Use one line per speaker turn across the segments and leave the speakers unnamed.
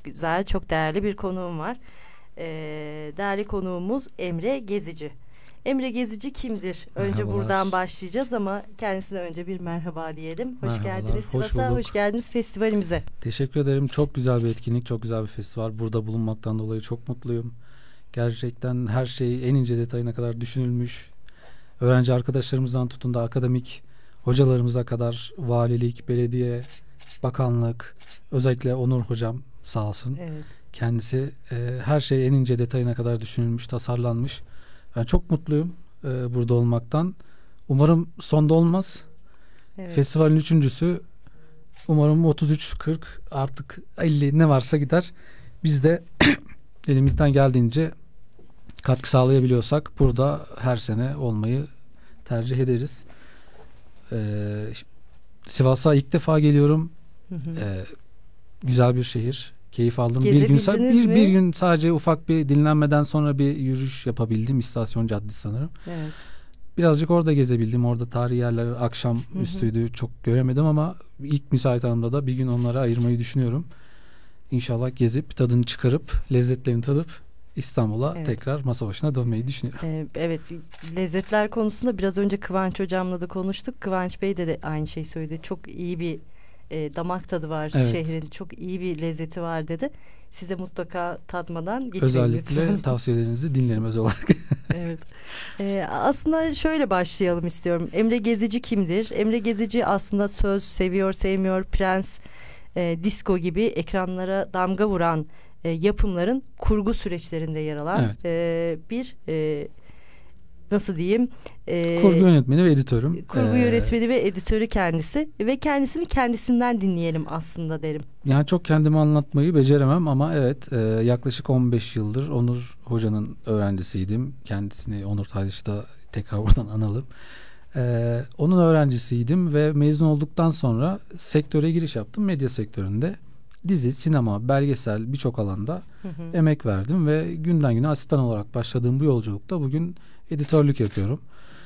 güzel, çok değerli bir konuğum var. Değerli konuğumuz Emre Gezici. Emre Gezici kimdir? Önce buradan
Merhabalar.
başlayacağız ama kendisine önce bir merhaba diyelim. Hoş
Merhabalar.
geldiniz
Hoş
Sivas'a, hoş
bulduk.
geldiniz festivalimize.
Teşekkür ederim. Çok güzel bir etkinlik, çok güzel bir festival. Burada bulunmaktan dolayı çok mutluyum. Gerçekten her şey en ince detayına kadar düşünülmüş. Öğrenci arkadaşlarımızdan tutun da akademik hocalarımıza kadar valilik, belediye, bakanlık, özellikle Onur hocam sağ olsun.
Evet.
Kendisi her şey en ince detayına kadar düşünülmüş, tasarlanmış. Ben çok mutluyum burada olmaktan. Umarım sonda olmaz.
Evet.
Festivalin üçüncüsü. Umarım 33-40 artık 50 ne varsa gider. Biz de elimizden geldiğince katkı sağlayabiliyorsak burada her sene olmayı tercih ederiz. Sivas'a ilk defa geliyorum.
Hı hı.
Güzel bir şehir. Keyif aldım.
Gezebildiniz mi?
Bir gün sadece ufak bir dinlenmeden sonra bir yürüyüş yapabildim. İstasyon Caddesi sanırım.
Evet.
Birazcık orada gezebildim. Orada tarihi yerler akşam üstüydü. Çok göremedim ama ilk müsait anımda da bir gün onlara ayırmayı düşünüyorum. İnşallah gezip tadını çıkarıp lezzetlerini tadıp İstanbul'a
Evet.
tekrar masa başına dönmeyi düşünüyorum.
Evet, lezzetler konusunda biraz önce Kıvanç hocamla da konuştuk. Kıvanç Bey de aynı şeyi söyledi. Çok iyi bir damak tadı var
Evet.
şehrin. Çok iyi bir lezzeti var dedi. Siz de mutlaka tatmadan gitmeyin
Özellikle
lütfen.
tavsiyelerinizi dinlerim özel olarak.
Evet. Aslında şöyle başlayalım istiyorum. Emre Gezici kimdir? Emre Gezici aslında söz, seviyor, sevmiyor, Prens, Disco gibi ekranlara damga vuran yapımların kurgu süreçlerinde yer alan
Evet.
bir nasıl diyeyim?
Kurgu yönetmeni ve editörüm.
Kurgu yönetmeni ve editörü kendisi ve kendisini kendisinden dinleyelim aslında derim.
Yani çok kendimi anlatmayı beceremem ama evet yaklaşık 15 yıldır Onur Hoca'nın öğrencisiydim. Kendisini Onur Taylıç'ta tekrar buradan analım. Onun öğrencisiydim ve mezun olduktan sonra sektöre giriş yaptım. Medya sektöründe dizi, sinema, belgesel birçok alanda emek verdim ve günden güne asistan olarak başladığım bu yolculukta bugün editörlük yapıyorum.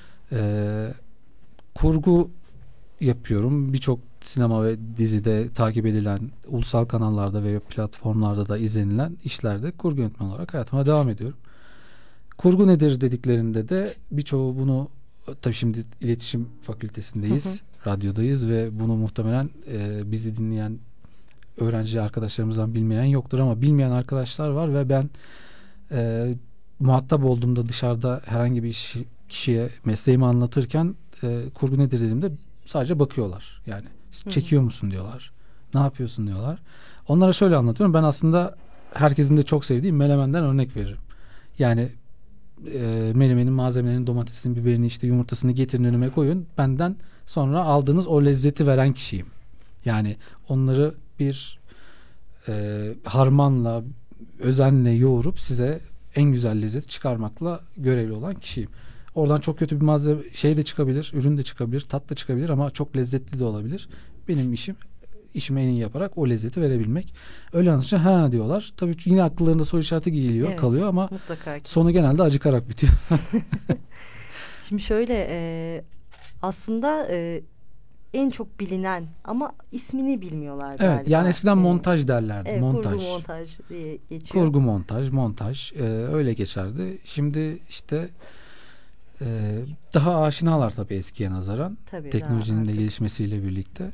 Kurgu yapıyorum. Birçok sinema ve dizide takip edilen, ulusal kanallarda ve platformlarda da izlenilen işlerde kurgu yönetmeni olarak hayatıma devam ediyorum. Kurgu nedir dediklerinde de birçoğu bunu tabii şimdi iletişim fakültesindeyiz, radyodayız ve bunu muhtemelen bizi dinleyen öğrenci arkadaşlarımızdan bilmeyen yoktur ama bilmeyen arkadaşlar var ve ben muhatap olduğumda dışarıda herhangi bir kişiye mesleğimi anlatırken kurgu nedir dediğimde sadece bakıyorlar. Yani çekiyor musun diyorlar. Ne yapıyorsun diyorlar. Onlara şöyle anlatıyorum. Ben aslında herkesin de çok sevdiği melemenden örnek veririm. Yani menemenin malzemelerini, domatesini, biberini, işte yumurtasını getirin önüme koyun. Benden sonra aldığınız o lezzeti veren kişiyim. Yani onları bir harmanla, özenle yoğurup size en güzel lezzeti çıkarmakla görevli olan kişiyim. Oradan çok kötü bir malzeme şey de çıkabilir, ürün de çıkabilir, tat da çıkabilir ama çok lezzetli de olabilir. Benim işimi en iyi yaparak o lezzeti verebilmek. Öyle anlaşınca ha diyorlar. Tabii yine akıllarında soru işareti geliyor,
Evet,
kalıyor ama
mutlaka.
sonu genelde acıkarak bitiyor.
Şimdi şöyle aslında en çok bilinen ama ismini bilmiyorlar galiba.
Evet, yani eskiden montaj derlerdi.
Evet,
montaj.
kurgu montaj diye geçiyor.
Kurgu montaj öyle geçerdi. Şimdi işte daha aşinalar tabii eskiye nazaran.
Tabii,
Teknolojinin de gelişmesiyle birlikte.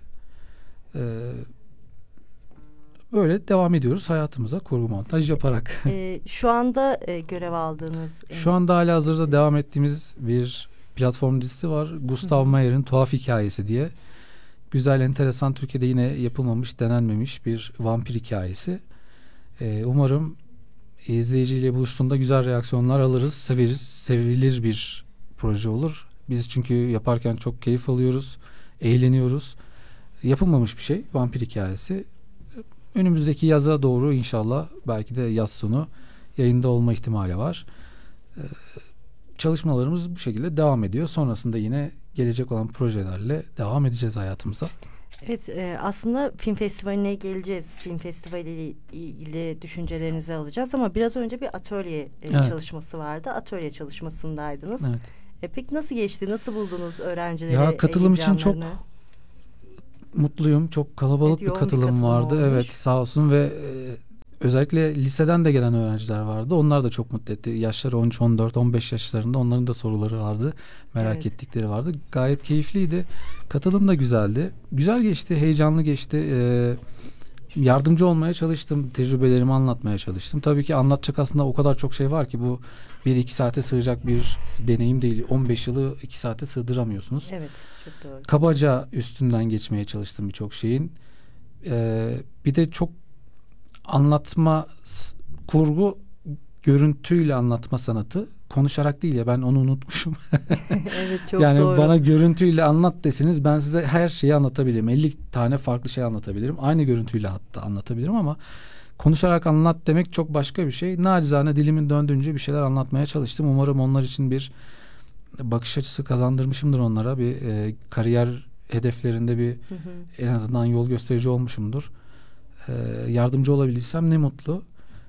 Böyle devam ediyoruz hayatımıza kurgu montaj yaparak.
Şu anda görev aldığınız...
Şu anda halihazırda devam ettiğimiz bir platform dizisi var. Gustav Mayer'in Tuhaf Hikayesi diye. Güzel, enteresan, Türkiye'de yine yapılmamış, denenmemiş bir vampir hikayesi. Umarım izleyiciyle buluştuğunda güzel reaksiyonlar alırız, severiz, sevilir bir proje olur. Biz çünkü yaparken çok keyif alıyoruz, eğleniyoruz. Yapılmamış bir şey, vampir hikayesi. Önümüzdeki yaza doğru inşallah belki de yaz sonu yayında olma ihtimali var. Çalışmalarımız bu şekilde devam ediyor. Sonrasında yine gelecek olan projelerle devam edeceğiz hayatımıza.
Evet, aslında film festivaline geleceğiz. Film festivali ile ilgili düşüncelerinizi alacağız ama biraz önce bir atölye çalışması vardı. Atölye çalışmasındaydınız.
Evet.
Peki nasıl geçti? Nasıl buldunuz öğrencileri?
Ya katılım için çok mutluyum. Çok kalabalık bir katılım vardı.
Olmuş.
Evet, sağ olsun ve özellikle liseden de gelen öğrenciler vardı. Onlar da çok mutlu etti. Yaşları 13, 14, 15 yaşlarında, onların da soruları vardı. Merak
Evet.
ettikleri vardı. Gayet keyifliydi. Katılım da güzeldi. Güzel geçti, heyecanlı geçti. Yardımcı olmaya çalıştım. Tecrübelerimi anlatmaya çalıştım. Tabii ki anlatacak aslında o kadar çok şey var ki bu 1-2 saate sığacak bir deneyim değil. 15 yılı 2 saate sığdıramıyorsunuz.
Evet, çok doğru.
Kabaca üstünden geçmeye çalıştım birçok şeyin. Bir de çok kurgu, görüntüyle anlatma sanatı. Konuşarak değil ya, ben onu unutmuşum.
Evet, çok
Yani
doğru.
bana görüntüyle anlat deseniz ben size her şeyi anlatabilirim. 50 tane farklı şey anlatabilirim. Aynı görüntüyle hatta anlatabilirim ama konuşarak anlat demek çok başka bir şey. Nacizane dilimin döndüğünce bir şeyler anlatmaya çalıştım. Umarım onlar için bir bakış açısı kazandırmışımdır onlara. Bir kariyer hedeflerinde bir
Hı hı.
en azından yol gösterici olmuşumdur. Yardımcı olabilsem ne mutlu.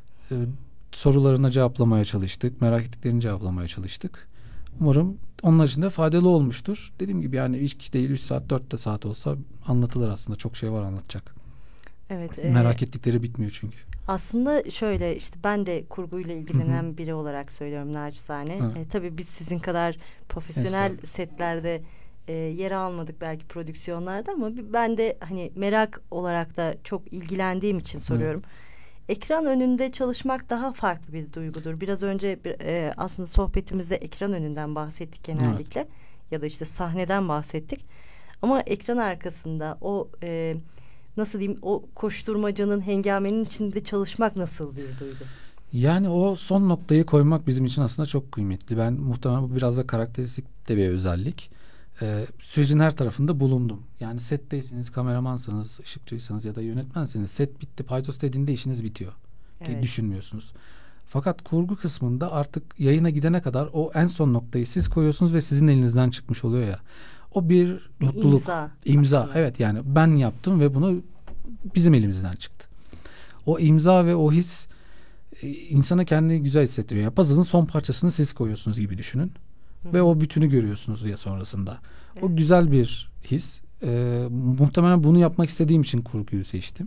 Sorularına cevaplamaya çalıştık. Merak ettiklerini cevaplamaya çalıştık. Umarım onlar için de faydalı olmuştur. Dediğim gibi yani 2 değil 3 saat 4 saat olsa anlatılır aslında. Çok şey var anlatacak.
Evet.
Merak ettikleri bitmiyor çünkü.
Aslında şöyle, işte ben de kurguyla ilgilenen biri olarak söylüyorum naçizane.
Evet.
Tabii biz sizin kadar profesyonel setlerde yer almadık belki prodüksiyonlarda, ama ben de hani merak olarak da çok ilgilendiğim için soruyorum. Ekran önünde çalışmak daha farklı bir duygudur. Biraz önce aslında sohbetimizde ekran önünden bahsettik genellikle. Ya da işte sahneden bahsettik. Ama ekran arkasında o nasıl diyeyim, o koşturmacanın, hengamenin içinde çalışmak nasıl bir duygu?
Yani o son noktayı koymak bizim için aslında çok kıymetli. Ben muhtemelen bu biraz da karakteristik de bir özellik. Sürecin her tarafında bulundum. Yani setteyseniz, kameramansanız, ışıkçıysanız ya da yönetmenseniz set bitti, paydos dediğinde işiniz bitiyor.
Evet.
Düşünmüyorsunuz. Fakat kurgu kısmında artık yayına gidene kadar o en son noktayı siz koyuyorsunuz ve sizin elinizden çıkmış oluyor ya. O bir mutluluk. İmza.
aslında.
Evet, yani ben yaptım ve bunu bizim elimizden çıktı. O imza ve o his insana kendini güzel hissettiriyor. Yani puzzle'ın son parçasını siz koyuyorsunuz gibi düşünün. Ve o bütünü görüyorsunuz ya sonrasında.
Evet.
O güzel bir his. Muhtemelen bunu yapmak istediğim için kurguyu seçtim.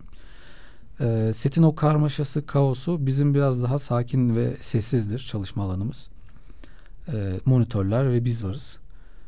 Setin o karmaşası, kaosu bizim biraz daha sakin ve sessizdir çalışma alanımız. Monitörler ve biz varız.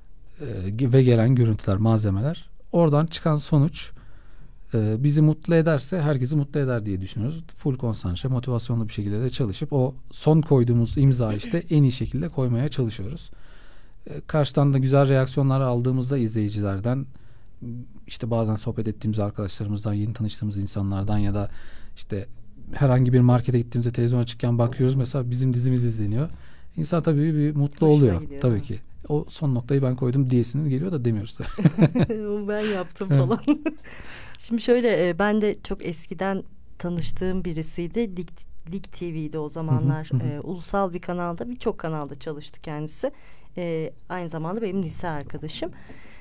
Ve gelen görüntüler, malzemeler. Oradan çıkan sonuç bizi mutlu ederse herkesi mutlu eder diye düşünüyoruz. Full konsantre, motivasyonlu bir şekilde de çalışıp o son koyduğumuz imza işte en iyi şekilde koymaya çalışıyoruz. Karşıdan da güzel reaksiyonlar aldığımızda izleyicilerden, işte bazen sohbet ettiğimiz arkadaşlarımızdan, yeni tanıştığımız insanlardan ya da işte herhangi bir markete gittiğimizde televizyona çıkken bakıyoruz mesela bizim dizimiz izleniyor. İnsan tabii bir mutlu
Hoşuna
oluyor.
gidiyor,
Tabii
değil
ki. O son noktayı ben koydum diyesiniz geliyor da demiyoruz tabii.
O ben yaptım falan. Şimdi şöyle, ben de çok eskiden tanıştığım birisiydi. Lig TV'de o zamanlar. Ulusal bir kanalda, birçok kanalda çalıştı kendisi. Aynı zamanda benim lise arkadaşım.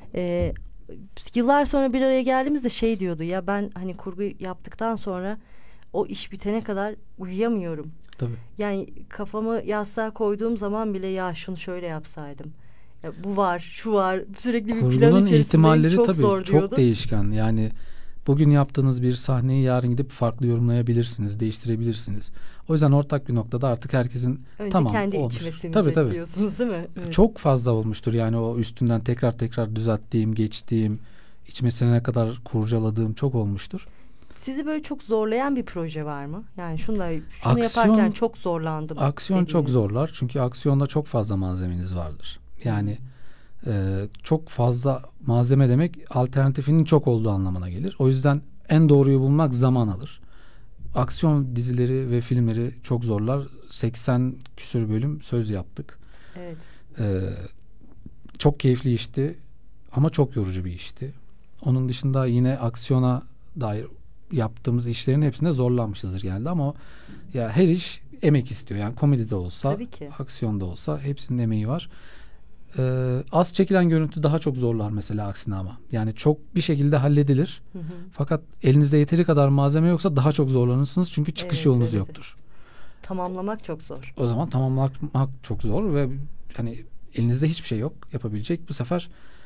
Yıllar sonra bir araya geldiğimizde şey diyordu ya, ben hani kurgu yaptıktan sonra o iş bitene kadar uyuyamıyorum.
Tabii.
Yani kafamı yastığa koyduğum zaman bile ya şunu şöyle yapsaydım. Ya bu var, şu var. Sürekli bir plan
Kurgunun
içerisindeyim.
ihtimalleri
Çok
tabii
zor diyordu.
çok değişken. Yani bugün yaptığınız bir sahneyi yarın gidip farklı yorumlayabilirsiniz, değiştirebilirsiniz. O yüzden ortak bir noktada artık herkesin
Önce
tamam
kendi
olmuş.
içime sinecek
Tabii.
diyorsunuz değil mi? Evet.
Çok fazla olmuştur yani o üstünden tekrar düzelttiğim, geçtiğim, içime sinene kadar kurcaladığım çok olmuştur.
Sizi böyle çok zorlayan bir proje var mı? Yani şunu
Aksiyon-
yaparken çok zorlandım
Aksiyon çok
dediğiniz.
zorlar çünkü aksiyonda çok fazla malzemeniz vardır. Yani çok fazla malzeme demek alternatifinin çok olduğu anlamına gelir. O yüzden en doğruyu bulmak zaman alır. Aksiyon dizileri ve filmleri çok zorlar. 80 küsur bölüm söz yaptık.
Evet.
Çok keyifli işti ama çok yorucu bir işti. Onun dışında yine aksiyona dair yaptığımız işlerin hepsinde zorlanmışızdır geldi ama ya her iş emek istiyor. Yani komedi de olsa,
Tabii ki.
aksiyonda olsa hepsinin emeği var. Az çekilen görüntü daha çok zorlar mesela aksine ama. Yani çok bir şekilde halledilir. Fakat elinizde yeteri kadar malzeme yoksa daha çok zorlanırsınız çünkü çıkış
Evet,
yolunuz
evet.
yoktur.
Tamamlamak çok zor.
O zaman tamamlamak çok zor ve hani elinizde hiçbir şey yok yapabilecek. Bu sefer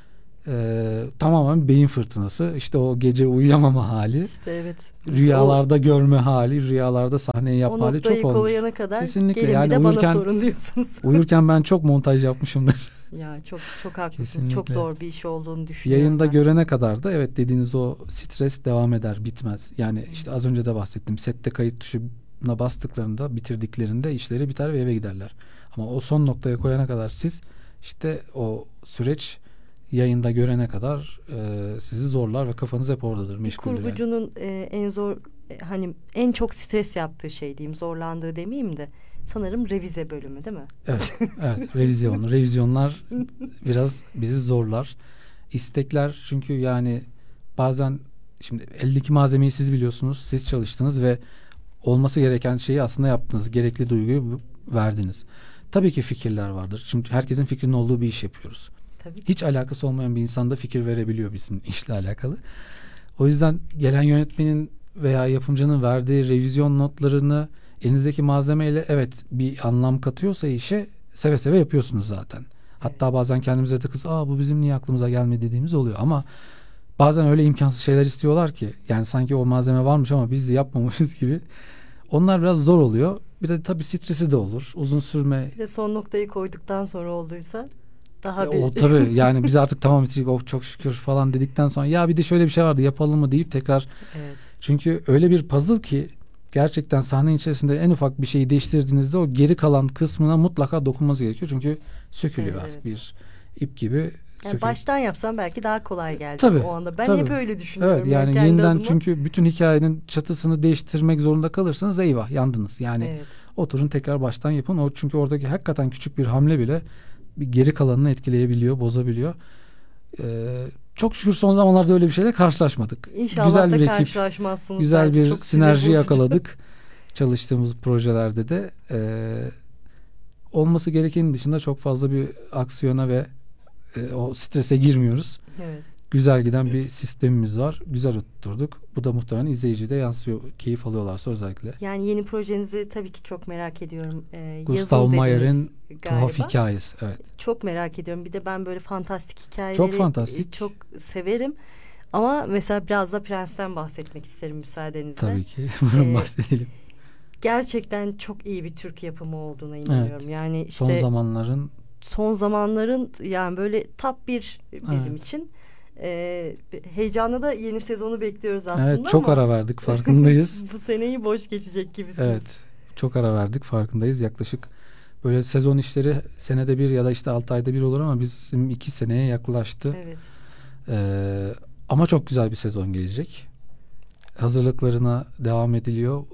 Tamamen beyin fırtınası. İşte o gece uyuyamama hali.
İşte evet.
Rüyalarda görme hali, rüyalarda sahneyi
O
yapma hali
noktayı
çok olmuş.
kolayana kadar
Kesinlikle.
gelin
Yani
bir de bana
uyurken,
sorun diyorsunuz.
uyurken ben çok montaj yapmışımdır.
Ya çok haklısınız.
Kesinlikle.
Çok zor bir iş olduğunu düşünüyorum
Yayında
ben.
görene kadar da evet dediğiniz o stres devam eder, bitmez. Yani işte az önce de bahsettim. Sette kayıt tuşuna bastıklarında, bitirdiklerinde işleri biter ve eve giderler. Ama o son noktaya koyana kadar siz işte o süreç yayında görene kadar sizi zorlar ve kafanız hep oradadır,
Bir
meşguldür yani.
kurgucunun en zor hani en çok stres yaptığı şey diyeyim, zorlandığı demeyeyim de sanırım revize bölümü değil mi?
Evet, evet. Revizyonlar biraz bizi zorlar. İstekler çünkü yani bazen şimdi eldeki malzemeyi siz biliyorsunuz, siz çalıştınız ve olması gereken şeyi aslında yaptınız. Gerekli duyguyu verdiniz. Tabii ki fikirler vardır. Çünkü herkesin fikrinin olduğu bir iş yapıyoruz.
Tabii ki.
Hiç alakası olmayan bir insan da fikir verebiliyor bizim işle alakalı. O yüzden gelen yönetmenin veya yapımcının verdiği revizyon notlarını elinizdeki malzemeyle evet bir anlam katıyorsa işe seve seve yapıyorsunuz zaten. Hatta bazen kendimize de bu bizim niye aklımıza gelmedi dediğimiz oluyor ama bazen öyle imkansız şeyler istiyorlar ki yani sanki o malzeme varmış ama biz de yapmamışız gibi. Onlar biraz zor oluyor. Bir de tabii stresi de olur. Uzun sürme.
Bir de son noktayı koyduktan sonra olduysa daha
O
bir
tabii yani biz artık tamam bitirdik çok şükür falan dedikten sonra ya bir de şöyle bir şey vardı yapalım mı deyip tekrar
evet.
çünkü öyle bir puzzle ki gerçekten sahne içerisinde en ufak bir şeyi değiştirdiğinizde o geri kalan kısmına mutlaka dokunması gerekiyor. Çünkü sökülüyor
Evet,
artık
evet.
bir ip gibi
Yani
sökülüyor.
baştan yapsam belki daha kolay gelecek
Tabii,
o anda. Ben
tabii.
hep öyle düşünüyorum.
Evet yani
kendi
yeniden
adıma.
çünkü bütün hikayenin çatısını değiştirmek zorunda kalırsanız eyvah yandınız. Yani
Evet.
oturun tekrar baştan yapın. O çünkü oradaki hakikaten küçük bir hamle bile bir geri kalanını etkileyebiliyor, bozabiliyor. Çok şükür son zamanlarda öyle bir şeyle karşılaşmadık.
İnşallah
güzel
da
bir ekip,
karşılaşmazsınız.
güzel
Bence
bir
çok
sinerji
sinir bozucu.
yakaladık çalıştığımız projelerde de. Olması gerekenin dışında çok fazla bir aksiyona ve o strese girmiyoruz.
Evet.
Güzel giden bir sistemimiz var. Güzel oturturduk. Bu da muhtemelen izleyicide yansıyor. Keyif alıyorlarsa özellikle.
Yani yeni projenizi tabii ki çok merak ediyorum.
Gustav
Yazın
Mayer'in
dediniz
Tuhaf
galiba.
Hikayesi. Evet.
Çok merak ediyorum. Bir de ben böyle fantastik hikayeleri
Çok fantastik.
çok severim. Ama mesela biraz da Prens'ten bahsetmek isterim müsaadenizle.
Tabii ki. Buyurun bahsedelim.
Gerçekten çok iyi bir Türk yapımı olduğuna inanıyorum.
Evet.
Yani işte son zamanların yani böyle top bir bizim için. Heyecanla da yeni sezonu bekliyoruz aslında
evet, çok
ama
ara verdik farkındayız.
bu seneyi boş geçecek gibisiniz.
Evet. Çok ara verdik farkındayız. Yaklaşık böyle sezon işleri senede bir ya da işte 6 ayda bir olur ama bizim 2 seneye yaklaştı.
Evet.
Ama çok güzel bir sezon gelecek. Hazırlıklarına devam ediliyor.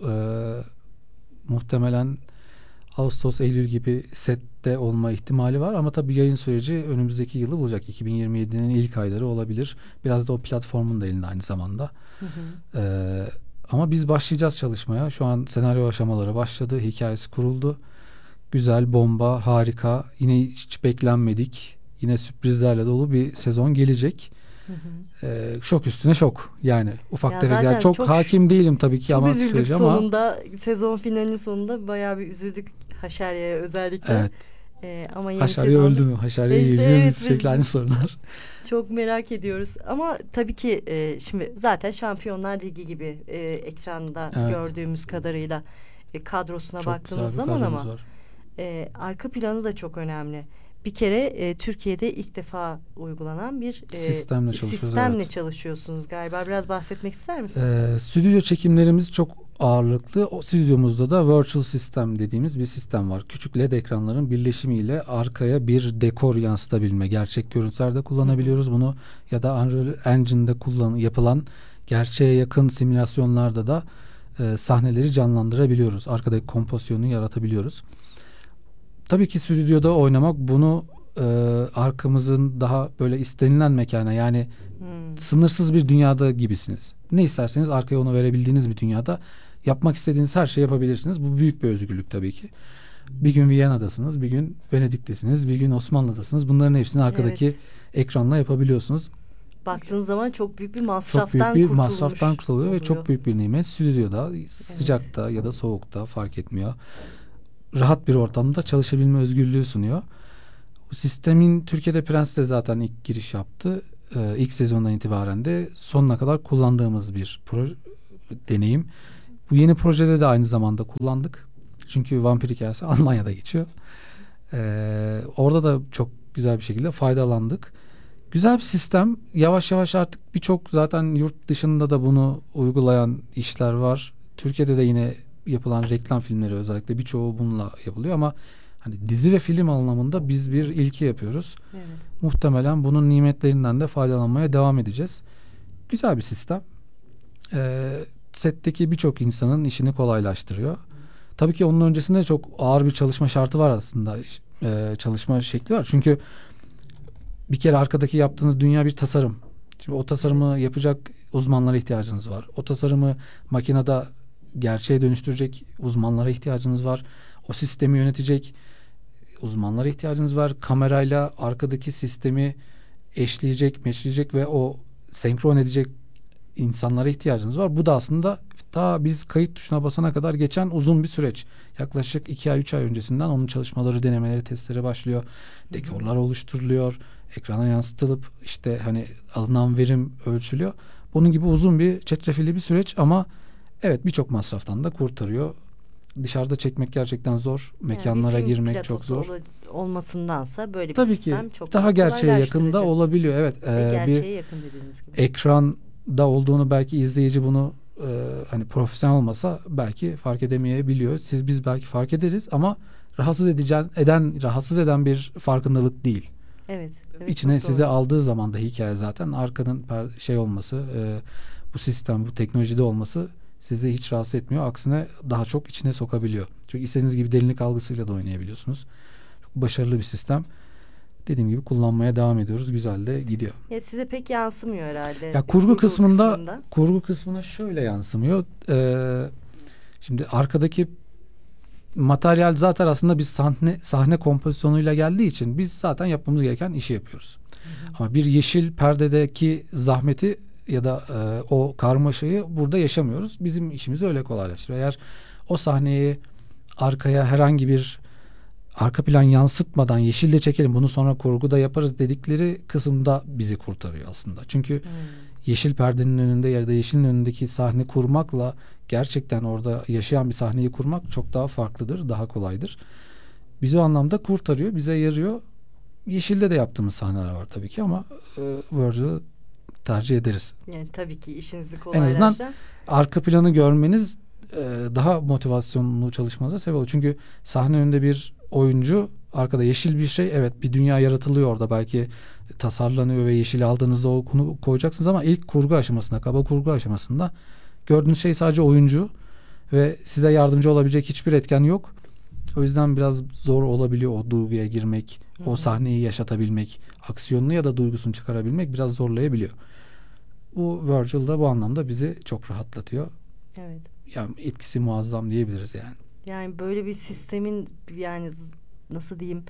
Muhtemelen Ağustos, Eylül gibi sette olma ihtimali var ama tabii yayın süreci önümüzdeki yılı bulacak. 2027'nin ilk ayları olabilir. Biraz da o platformun da elinde aynı zamanda.
Hı hı.
Ama biz başlayacağız çalışmaya. Şu an senaryo aşamaları başladı. Hikayesi kuruldu. Güzel, bomba, harika. Yine hiç beklenmedik. Yine sürprizlerle dolu bir sezon gelecek.
Hı hı.
Şok üstüne şok. Yani ufak
Ya
tefek.
zaten
Yani çok hakim değilim tabii ki
çok
ama
üzüldük
sürece ama
sonunda. Sezon finalinin sonunda bayağı bir üzüldük Haşerya'ya özellikle.
evet.
Ama yeni
Haşarya
sezonda
öldü mü? Haşarya
İşte
geliyor mu?
evet,
Sürekli
biz-
aynı sorular.
çok merak ediyoruz. Ama tabii ki şimdi zaten Şampiyonlar Ligi gibi ekranda
Evet.
gördüğümüz kadarıyla kadrosuna
Çok
baktığınız
güzel bir
zaman
kadromuz
ama
var.
arka planı da çok önemli. Bir kere Türkiye'de ilk defa uygulanan bir
Sistemle çalışıyoruz,
sistemle
evet.
çalışıyorsunuz galiba. Biraz bahsetmek ister misin?
Stüdyo çekimlerimiz çok ağırlıklı. O stüdyomuzda da virtual sistem dediğimiz bir sistem var. Küçük LED ekranların birleşimiyle arkaya bir dekor yansıtabilme. Gerçek görüntülerde kullanabiliyoruz bunu ya da Unreal Engine'de yapılan gerçeğe yakın simülasyonlarda da sahneleri canlandırabiliyoruz. Arkadaki kompozisyonu yaratabiliyoruz. Tabii ki stüdyoda oynamak bunu arkamızın daha böyle istenilen mekana yani sınırsız bir dünyada gibisiniz. Ne isterseniz arkaya onu verebildiğiniz bir dünyada yapmak istediğiniz her şeyi yapabilirsiniz. Bu büyük bir özgürlük tabii ki. Bir gün Viyana'dasınız, bir gün Venedik'tesiniz, bir gün Osmanlı'dasınız. Bunların hepsini arkadaki
Evet.
ekranla yapabiliyorsunuz.
Baktığın zaman çok büyük bir
Çok
masraftan
büyük bir
kurtulmuş
masraftan kurtuluyor ve
oluyor.
çok büyük bir nimet. Stüdyoda, sıcakta ya da soğukta fark etmiyor. Rahat bir ortamda çalışabilme özgürlüğü sunuyor. Bu sistemin Türkiye'de Prens'le zaten ilk giriş yaptı. ilk sezondan itibaren de sonuna kadar kullandığımız bir deneyim. Bu yeni projede de aynı zamanda kullandık. Çünkü vampir hikayesi Almanya'da geçiyor. Orada da çok güzel bir şekilde faydalandık. Güzel bir sistem. Yavaş yavaş artık birçok zaten yurt dışında da bunu uygulayan işler var. Türkiye'de de yine yapılan reklam filmleri özellikle birçoğu bununla yapılıyor ama hani dizi ve film anlamında biz bir ilki yapıyoruz.
Evet.
Muhtemelen bunun nimetlerinden de faydalanmaya devam edeceğiz. Güzel bir sistem. Setteki birçok insanın işini kolaylaştırıyor. Tabii ki onun öncesinde çok ağır bir çalışma şartı var aslında. Çalışma şekli var. Çünkü bir kere arkadaki yaptığınız dünya bir tasarım. Şimdi o tasarımı yapacak uzmanlara ihtiyacınız var. O tasarımı makinede gerçeğe dönüştürecek uzmanlara ihtiyacınız var. O sistemi yönetecek uzmanlara ihtiyacınız var. Kamerayla arkadaki sistemi eşleyecek, meşleyecek ve o senkron edecek insanlara ihtiyacınız var. Bu da aslında ta biz kayıt tuşuna basana kadar geçen uzun bir süreç. Yaklaşık 2 ay 3 ay öncesinden onun çalışmaları, denemeleri, testleri başlıyor. Dekorlar oluşturuluyor. Ekrana yansıtılıp işte hani alınan verim ölçülüyor. Bunun gibi uzun bir çetrefilli bir süreç ama evet birçok masraftan da kurtarıyor. Dışarıda çekmek gerçekten zor. Mekanlara
yani
girmek çok zor.
Olmasındansa böyle bir
Tabii
sistem
ki
çok
daha gerçeğe yakında
kolaylaştırıcı.
olabiliyor. Evet.
Ve gerçeğe
Bir
yakın dediğiniz gibi.
ekranda olduğunu belki izleyici bunu hani profesyonel olmasa belki fark edemeyebiliyor. Biz belki fark ederiz ama rahatsız eden bir farkındalık değil.
Evet.
İçine size aldığı zaman da hikaye zaten arkanın olması, bu sistem, bu teknolojide olması sizi hiç rahatsız etmiyor. Aksine daha çok içine sokabiliyor. Çünkü istediğiniz gibi derinlik algısıyla da oynayabiliyorsunuz. Çok başarılı bir sistem. Dediğim gibi kullanmaya devam ediyoruz. Güzel de gidiyor.
Ya size pek yansımıyor herhalde.
Ya kurgu kısmına şöyle yansımıyor. Şimdi arkadaki materyal zaten aslında biz sahne kompozisyonuyla geldiği için biz zaten yapmamız gereken işi yapıyoruz. Ama bir yeşil perdedeki zahmeti ya da o karmaşayı burada yaşamıyoruz. Bizim işimizi öyle kolaylaştırıyor. Eğer o sahneyi arkaya herhangi bir arka plan yansıtmadan yeşille çekelim bunu sonra kurguda yaparız dedikleri kısımda bizi kurtarıyor aslında. Çünkü yeşil perdenin önünde ya da yeşilin önündeki sahne kurmakla gerçekten orada yaşayan bir sahneyi kurmak çok daha farklıdır, daha kolaydır. Bizi o anlamda kurtarıyor, bize yarıyor. Yeşilde de yaptığımız sahneler var tabii ki ama Virgil'ı tercih ederiz.
Yani tabii ki işinizi
En
kolaylaştıran.
azından arka planı görmeniz daha motivasyonlu çalışmanıza sebep oluyor. Çünkü sahne önünde bir oyuncu, arkada yeşil bir şey, evet bir dünya yaratılıyor orada, belki tasarlanıyor ve yeşili aldığınızda o konu koyacaksınız ama ilk kurgu aşamasında, kaba kurgu aşamasında gördüğünüz şey sadece oyuncu ve size yardımcı olabilecek hiçbir etken yok. O yüzden biraz zor olabiliyor o duyguya girmek, o sahneyi yaşatabilmek, aksiyonunu ya da duygusunu çıkarabilmek biraz zorlayabiliyor. Bu Virgil'da bu anlamda bizi çok rahatlatıyor.
Evet.
Yani etkisi muazzam diyebiliriz yani.
Yani böyle bir sistemin yani nasıl diyeyim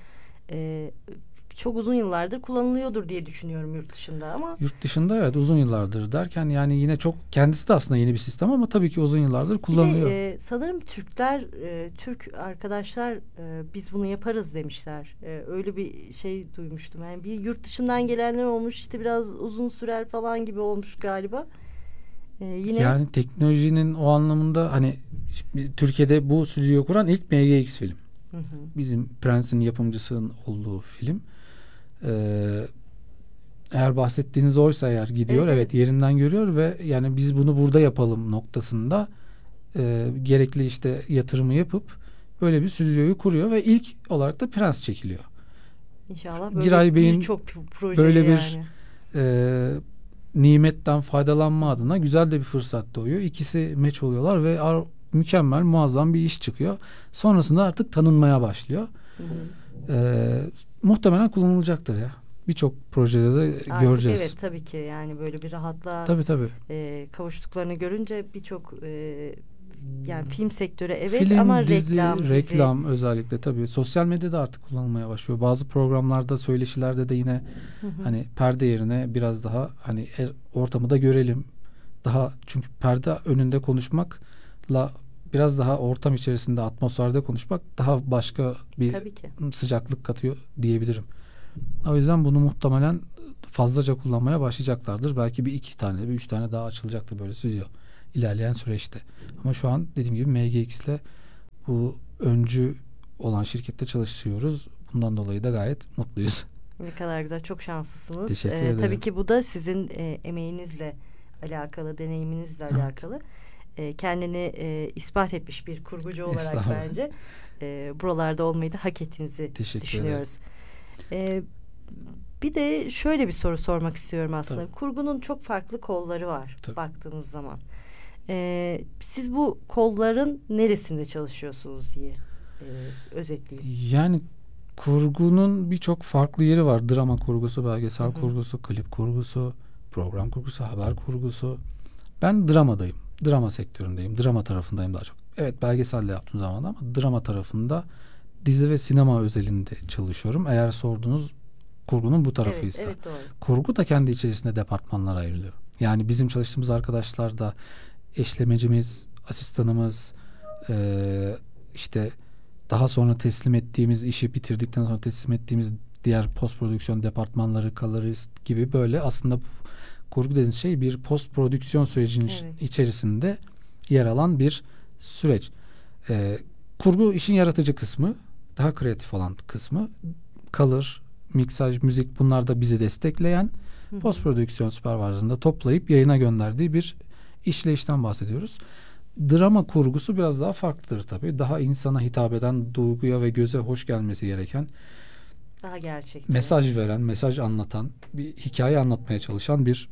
çok uzun yıllardır kullanılıyordur diye düşünüyorum yurt dışında ama.
Yurt dışında evet uzun yıllardır derken yani yine çok kendisi de aslında yeni bir sistem ama tabii ki uzun yıllardır kullanılıyor.
Bir de sanırım Türk arkadaşlar biz bunu yaparız demişler. Öyle bir şey duymuştum. Yani bir yurt dışından gelenler olmuş işte biraz uzun sürer falan gibi olmuş galiba. Yine
Yani teknolojinin o anlamında hani Türkiye'de bu stüdyoyu kuran ilk MGX film. Bizim Prens'in yapımcısının olduğu film. Eğer bahsettiğiniz oysa eğer gidiyor evet yerinden görüyor ve yani biz bunu burada yapalım noktasında gerekli işte yatırımı yapıp böyle bir stüdyoyu kuruyor ve ilk olarak da Prens çekiliyor.
İnşallah
böyle
birçok proje
böyle
yani.
bir nimetten faydalanma adına güzel de bir fırsat doğuyor. İkisi meç oluyorlar ve mükemmel, muazzam bir iş çıkıyor. Sonrasında artık tanınmaya başlıyor. Muhtemelen kullanılacaktır ya. Birçok projede de
Artık
göreceğiz.
evet tabii ki yani böyle bir rahatlığa kavuştuklarını görünce birçok yani film sektörü evet
film,
ama
dizi,
reklam
dizi. Özellikle tabii sosyal medyada artık kullanılmaya başlıyor. Bazı programlarda, söyleşilerde de yine hani perde yerine biraz daha hani ortamı da görelim. Daha çünkü perde önünde konuşmakla biraz daha ortam içerisinde, atmosferde konuşmak daha başka bir sıcaklık katıyor diyebilirim. O yüzden bunu muhtemelen fazlaca kullanmaya başlayacaklardır. Belki bir iki tane, bir üç tane daha açılacaktır böyle stüdyo ilerleyen süreçte. Ama şu an dediğim gibi MGX ile bu öncü olan şirkette çalışıyoruz. Bundan dolayı da gayet mutluyuz.
Ne kadar güzel, çok şanslısınız.
Teşekkür ederim.
Tabii ki bu da sizin emeğinizle alakalı, deneyiminizle alakalı. Kendini ispat etmiş bir kurgucu olarak bence buralarda olmayı da hak ettiğinizi düşünüyoruz. Bir de şöyle bir soru sormak istiyorum aslında. Tabii. Kurgunun çok farklı kolları var baktığınız zaman. Siz bu kolların neresinde çalışıyorsunuz diye özetleyeyim.
Yani kurgunun birçok farklı yeri var. Drama kurgusu, belgesel kurgusu, klip kurgusu, program kurgusu, haber kurgusu. Ben dramadayım. Drama sektöründeyim. Drama tarafındayım daha çok. Evet, belgeselle yaptığım zaman ama drama tarafında dizi ve sinema özelinde çalışıyorum. Eğer sorduğunuz kurgunun bu tarafıysa.
Evet, doğru.
Kurgu da kendi içerisinde departmanlara ayrılıyor. Yani bizim çalıştığımız arkadaşlar da eşlemecimiz, asistanımız, işte daha sonra teslim ettiğimiz işi bitirdikten sonra teslim ettiğimiz diğer post prodüksiyon departmanları, colorist gibi böyle aslında kurgu dediğiniz şey bir post prodüksiyon sürecinin içerisinde yer alan bir süreç. Kurgu işin yaratıcı kısmı, daha kreatif olan kısmı. Color, miksaj, müzik, bunlar da bizi destekleyen, post prodüksiyon supervisor'ında toplayıp yayına gönderdiği bir işleyişten bahsediyoruz. Drama kurgusu biraz daha farklıdır tabii. Daha insana hitap eden, duyguya ve göze hoş gelmesi gereken,
daha gerçekçi,
mesaj veren, mesaj anlatan, bir hikaye anlatmaya çalışan bir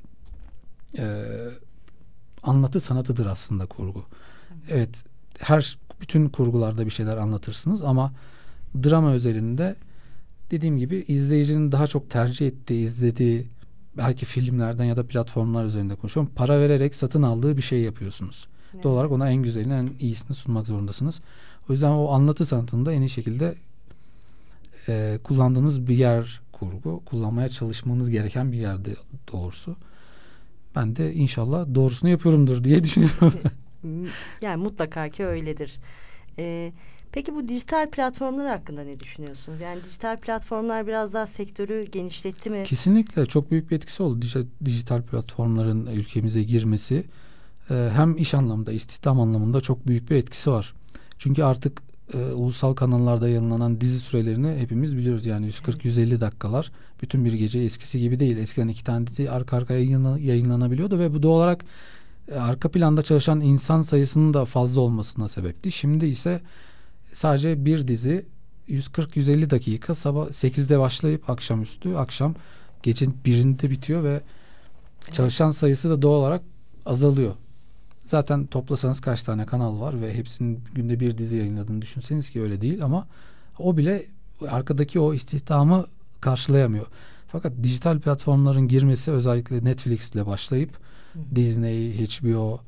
anlatı sanatıdır aslında kurgu. Evet, bütün kurgularda bir şeyler anlatırsınız ama drama özelinde dediğim gibi izleyicinin daha çok tercih ettiği, izlediği, belki filmlerden ya da platformlar üzerinde konuşuyorum, para vererek satın aldığı bir şey yapıyorsunuz. Evet. Doğal olarak ona en güzelini, en iyisini sunmak zorundasınız. O yüzden o anlatı sanatında en iyi şekilde kullandığınız bir yer kurgu. Kullanmaya çalışmanız gereken bir yerde doğrusu. Ben de inşallah doğrusunu yapıyorumdur diye düşünüyorum.
Yani mutlaka ki öyledir. Peki bu dijital platformlar hakkında ne düşünüyorsunuz? Yani dijital platformlar biraz daha sektörü genişletti mi?
Kesinlikle çok büyük bir etkisi oldu dijital platformların ülkemize girmesi. Hem iş anlamında, istihdam anlamında çok büyük bir etkisi var. Çünkü artık ulusal kanallarda yayınlanan dizi sürelerini hepimiz biliyoruz. Yani 140-150 dakikalar. Bütün bir gece eskisi gibi değil. Eskiden 2 tane dizi arka arkaya yayınlanabiliyordu ve bu doğal olarak arka planda çalışan insan sayısının da fazla olmasına sebepti. Şimdi ise sadece bir dizi 140-150 dakika, sabah 8'de başlayıp akşam gece 1'inde bitiyor ve çalışan sayısı da doğal olarak azalıyor. Zaten toplasanız kaç tane kanal var ve hepsinin günde bir dizi yayınladığını düşünseniz ki öyle değil, ama o bile arkadaki o istihdamı karşılayamıyor. Fakat dijital platformların girmesi, özellikle Netflix ile başlayıp Disney, HBO,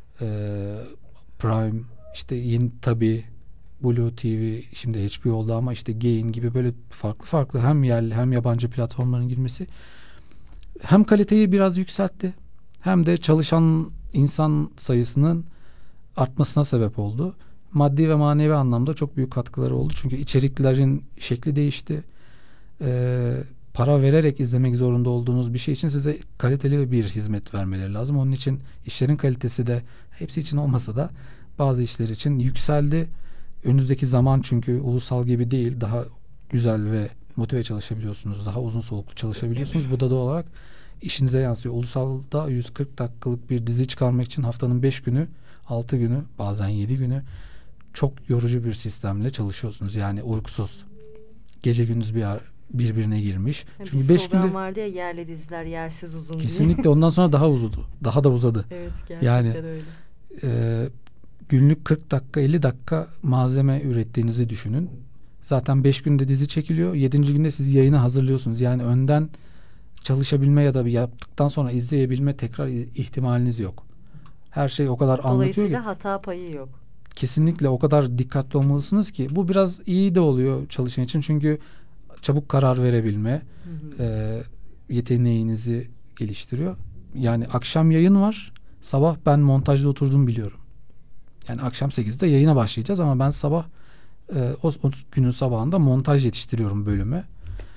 Prime, işte yeni tabii Blue TV, şimdi HBO oldu ama işte Gain gibi böyle farklı hem yerli hem yabancı platformların girmesi hem kaliteyi biraz yükseltti hem de çalışan insan sayısının artmasına sebep oldu. Maddi ve manevi anlamda çok büyük katkıları oldu. Çünkü içeriklerin şekli değişti. Para vererek izlemek zorunda olduğunuz bir şey için size kaliteli bir hizmet vermeleri lazım. Onun için işlerin kalitesi de hepsi için olmasa da bazı işler için yükseldi. Önünüzdeki zaman çünkü ulusal gibi değil. Daha güzel ve motive çalışabiliyorsunuz. Daha uzun soluklu çalışabiliyorsunuz. Bu da doğal olarak işinize yansıyor. Ulusalda 140 dakikalık bir dizi çıkarmak için haftanın 5 günü, 6 günü, bazen 7 günü çok yorucu bir sistemle çalışıyorsunuz. Yani uykusuz. Gece gündüz birbirine girmiş.
Yani çünkü 5 günde vardı ya, yerli diziler yersiz uzun diye.
Kesinlikle ondan sonra daha uzadı. Daha da uzadı.
Evet, gerçekten
öyle. Günlük 40 dakika 50 dakika malzeme ürettiğinizi düşünün. Zaten 5 günde dizi çekiliyor. 7. günde siz yayına hazırlıyorsunuz. Yani önden çalışabilme ya da bir yaptıktan sonra izleyebilme tekrar ihtimaliniz yok. Her şey o kadar anlatıyor ki.
Dolayısıyla hata payı yok.
Kesinlikle o kadar dikkatli olmalısınız ki. Bu biraz iyi de oluyor çalışan için. Çünkü çabuk karar verebilme yeteneğinizi geliştiriyor. Yani akşam yayın var. Sabah ben montajda oturdum biliyorum. Yani akşam 8'de yayına başlayacağız ama ben sabah o günün sabahında montaj yetiştiriyorum bölüme.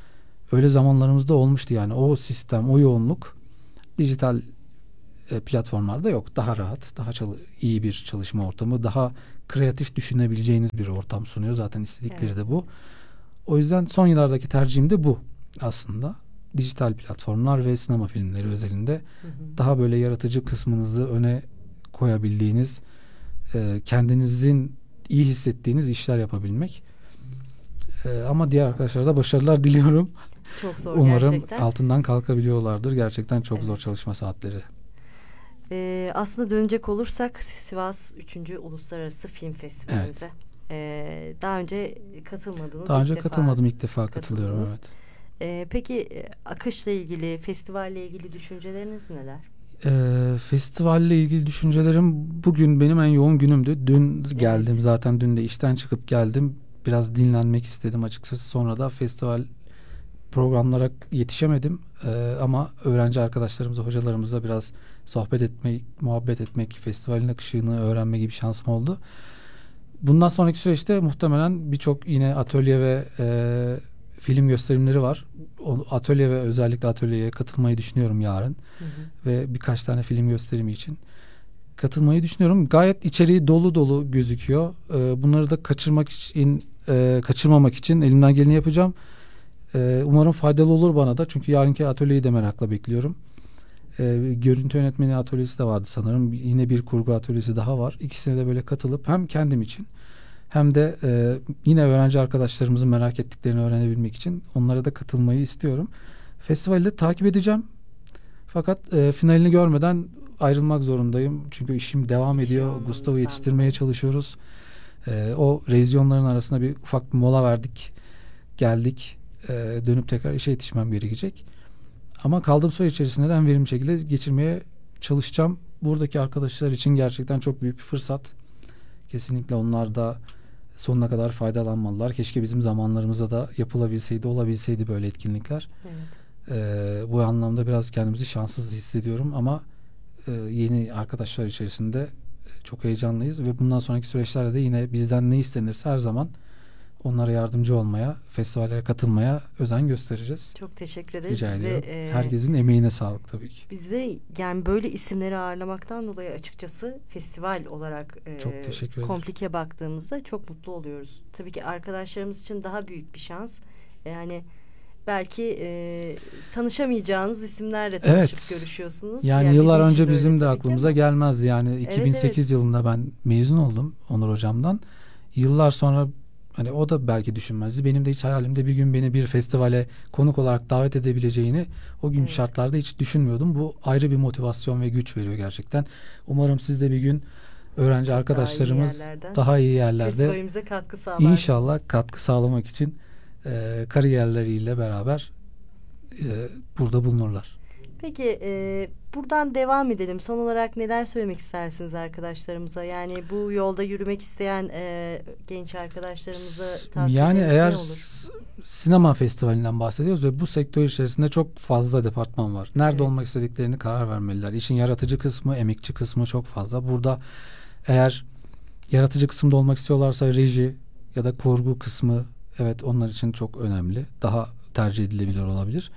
öyle zamanlarımızda olmuştu yani. O sistem, o yoğunluk dijital platformlarda yok. Daha rahat, daha iyi bir çalışma ortamı, daha kreatif düşünebileceğiniz bir ortam sunuyor. Zaten istedikleri de bu. O yüzden son yıllardaki tercihim de bu aslında. Dijital platformlar ve sinema filmleri özelinde daha böyle yaratıcı kısmınızı öne koyabildiğiniz, kendinizin iyi hissettiğiniz işler yapabilmek. Ama diğer arkadaşlara da başarılar diliyorum.
Çok zor
Umarım
gerçekten.
altından kalkabiliyorlardır. Gerçekten çok zor çalışma saatleri.
Aslında dönecek olursak Sivas 3. Uluslararası Film Festivalimize. Daha önce katılmadınız.
Daha önce katılmadım. İlk defa katılıyorum. Evet.
Peki akışla ilgili, festivalle ilgili düşünceleriniz neler?
Festivalle ilgili düşüncelerim, bugün benim en yoğun günümdü. Dün geldim zaten, dün de işten çıkıp geldim. Biraz dinlenmek istedim açıkçası. Sonra da festival programlara yetişemedim. Ama öğrenci arkadaşlarımızla, hocalarımızla biraz sohbet etmek, muhabbet etmek, festivalin akışını öğrenme gibi şansım oldu. Bundan sonraki süreçte muhtemelen birçok yine atölye ve film gösterimleri var. O atölye ve özellikle atölyeye katılmayı düşünüyorum yarın. Ve birkaç tane film gösterimi için katılmayı düşünüyorum. Gayet içeriği dolu dolu gözüküyor. Bunları da kaçırmamak için elimden geleni yapacağım. Umarım faydalı olur bana da. Çünkü yarınki atölyeyi de merakla bekliyorum. Görüntü yönetmeni atölyesi de vardı sanırım. Yine bir kurgu atölyesi daha var. İkisine de böyle katılıp hem kendim için hem de yine öğrenci arkadaşlarımızın merak ettiklerini öğrenebilmek için onlara da katılmayı istiyorum. Festivali de takip edeceğim. Fakat finalini görmeden ayrılmak zorundayım. Çünkü işim devam ediyor. Gustav'ı yetiştirmeye çalışıyoruz. O revizyonların arasında bir ufak bir mola verdik. Geldik. Dönüp tekrar işe yetişmem gerekecek. Ama kaldığım süre içerisinde de en verimli şekilde geçirmeye çalışacağım. Buradaki arkadaşlar için gerçekten çok büyük bir fırsat. Kesinlikle onlar da sonuna kadar faydalanmalılar. Keşke bizim zamanlarımızda da yapılabilseydi, olabilseydi böyle etkinlikler. Bu anlamda biraz kendimizi şanssız hissediyorum ama yeni arkadaşlar içerisinde çok heyecanlıyız ve bundan sonraki süreçlerde de yine bizden ne istenirse her zaman onlara yardımcı olmaya, festivallere katılmaya özen göstereceğiz.
Çok teşekkür ederiz.
Rica ediyorum. Herkesin emeğine sağlık tabii ki.
Biz de yani böyle isimleri ağırlamaktan dolayı açıkçası festival olarak komplike baktığımızda çok mutlu oluyoruz. Tabii ki arkadaşlarımız için daha büyük bir şans. Yani belki tanışamayacağınız isimlerle tanışıp görüşüyorsunuz.
Yani yıllar önce bizim de aklımıza gelmezdi. Yani 2008 yılında ben mezun oldum Onur hocamdan. Yıllar sonra hani o da belki düşünmezdi. Benim de hiç hayalimde bir gün beni bir festivale konuk olarak davet edebileceğini o gün şartlarda hiç düşünmüyordum. Bu ayrı bir motivasyon ve güç veriyor gerçekten. Umarım siz de bir gün öğrenci çok arkadaşlarımız daha iyi yerlerde
festivalimize katkı sağlarsınız.
İnşallah katkı sağlamak için kariyerleriyle beraber burada bulunurlar.
Peki buradan devam edelim. Son olarak neler söylemek istersiniz arkadaşlarımıza? Yani bu yolda yürümek isteyen genç arkadaşlarımıza tavsiyeleriniz ne olur?
Yani sinema festivalinden bahsediyoruz ve bu sektör içerisinde çok fazla departman var. Nerede olmak istediklerini karar vermeliler. İşin yaratıcı kısmı, emekçi kısmı çok fazla. Burada eğer yaratıcı kısımda olmak istiyorlarsa reji ya da kurgu kısmı onlar için çok önemli. Daha tercih edilebilir olabilir.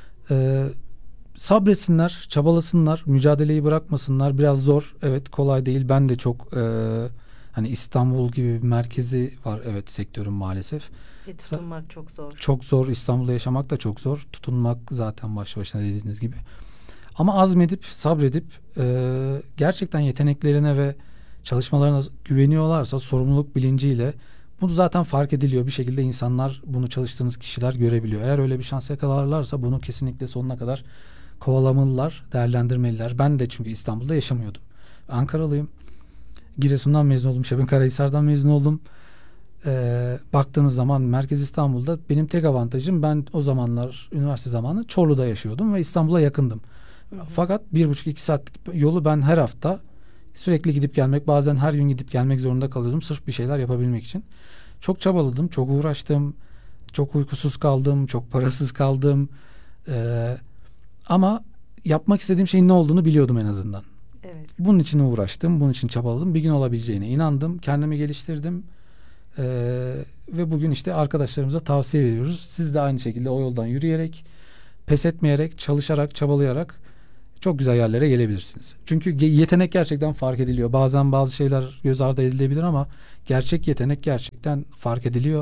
Sabretsinler, çabalasınlar, mücadeleyi bırakmasınlar. Biraz zor, kolay değil. Ben de çok hani İstanbul gibi bir merkezi var sektörün maalesef.
Ve tutunmak çok zor.
Çok zor. İstanbul'da yaşamak da çok zor. Tutunmak zaten başlı başına dediğiniz gibi. Ama azmedip, sabredip gerçekten yeteneklerine ve çalışmalarına güveniyorlarsa, sorumluluk bilinciyle bunu zaten fark ediliyor. Bir şekilde insanlar, bunu çalıştığınız kişiler görebiliyor. Eğer öyle bir şans yakalarlarsa bunu kesinlikle sonuna kadar kovalamalılar, değerlendirmeliler. Ben de çünkü İstanbul'da yaşamıyordum. Ankaralıyım. Giresun'dan mezun oldum. Şebin-Karahisar'dan mezun oldum. Baktığınız zaman Merkez İstanbul'da benim tek avantajım, ben o zamanlar üniversite zamanı Çorlu'da yaşıyordum ve İstanbul'a yakındım. Fakat 1,5-2 saatlik yolu ben her hafta sürekli gidip gelmek, bazen her gün gidip gelmek zorunda kalıyordum sırf bir şeyler yapabilmek için. Çok çabaladım, çok uğraştım, çok uykusuz kaldım, çok parasız kaldım. Ama yapmak istediğim şeyin ne olduğunu biliyordum en azından. Bunun için uğraştım, bunun için çabaladım. Bir gün olabileceğine inandım, kendimi geliştirdim. Ve bugün işte arkadaşlarımıza tavsiye veriyoruz. Siz de aynı şekilde o yoldan yürüyerek, pes etmeyerek, çalışarak, çabalayarak çok güzel yerlere gelebilirsiniz. Çünkü yetenek gerçekten fark ediliyor. Bazen bazı şeyler göz ardı edilebilir ama gerçek yetenek gerçekten fark ediliyor.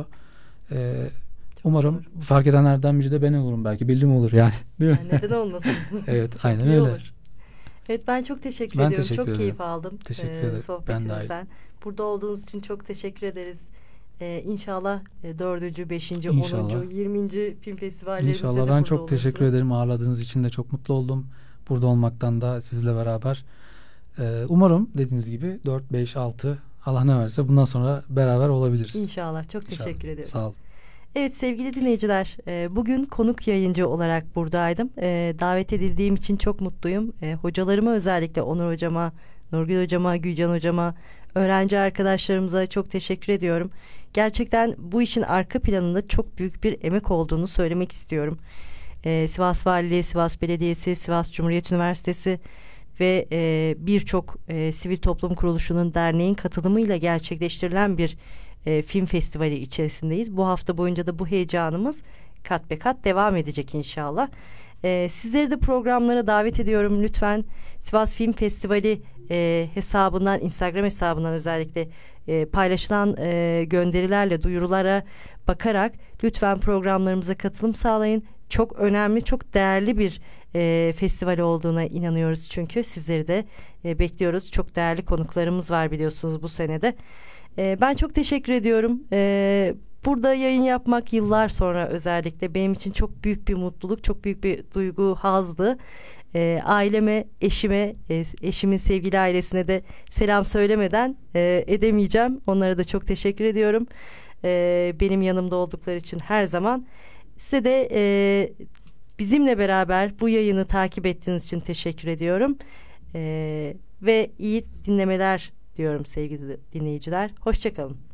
Umarım fark edenlerden biri de ben olurum belki. Bildim olur yani. Değil mi?
Yani neden olmasın?
Evet,
Çok
aynen
iyi
öyle.
olur. Evet, ben çok teşekkür ediyorum.
Teşekkür
Çok
ederim.
keyif aldım
Teşekkür ederim.
sohbetinizden. Burada olduğunuz için çok teşekkür ederiz. İnşallah 4. 5.
İnşallah.
10. 20. film festivallerimizde de
İnşallah.
burada
Ben çok teşekkür
olursunuz.
ederim. Ağırladığınız için de çok mutlu oldum. Burada olmaktan da sizle beraber. Umarım dediğiniz gibi 4, 5, 6 Allah ne verse bundan sonra beraber olabiliriz.
İnşallah. Çok
İnşallah.
teşekkür ediyoruz.
Sağ olun.
Evet sevgili dinleyiciler, bugün konuk yayıncı olarak buradaydım. Davet edildiğim için çok mutluyum. Hocalarıma, özellikle Onur Hocama, Nurgül Hocama, Gülcan Hocama, öğrenci arkadaşlarımıza çok teşekkür ediyorum. Gerçekten bu işin arka planında çok büyük bir emek olduğunu söylemek istiyorum. Sivas Valiliği, Sivas Belediyesi, Sivas Cumhuriyet Üniversitesi ve birçok sivil toplum kuruluşunun, derneğin katılımıyla gerçekleştirilen bir film festivali içerisindeyiz. Bu hafta boyunca da bu heyecanımız kat be kat devam edecek inşallah. Sizleri de programlara davet ediyorum. Lütfen Sivas Film Festivali hesabından, Instagram hesabından özellikle paylaşılan gönderilerle, duyurulara bakarak lütfen programlarımıza katılım sağlayın. Çok önemli, çok değerli bir festival olduğuna inanıyoruz çünkü. Sizleri de bekliyoruz. Çok değerli konuklarımız var biliyorsunuz bu senede. Ben çok teşekkür ediyorum. Burada yayın yapmak yıllar sonra özellikle benim için çok büyük bir mutluluk, çok büyük bir duygu, hazdı. Aileme, eşime, eşimin sevgili ailesine de selam söylemeden edemeyeceğim. Onlara da çok teşekkür ediyorum. Benim yanımda oldukları için her zaman. Size de bizimle beraber bu yayını takip ettiğiniz için teşekkür ediyorum. Ve iyi dinlemeler diyorum sevgili dinleyiciler. Hoşça kalın.